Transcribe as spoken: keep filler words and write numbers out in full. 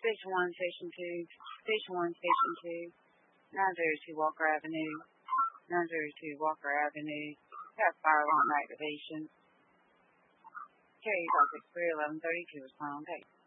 Station one, Station two, Station one, Station two, nine zero two Walker Avenue, nine zero two Walker Avenue. Got fire alarm activation. Carrier topic three eleven thirty-two, respond. Hey.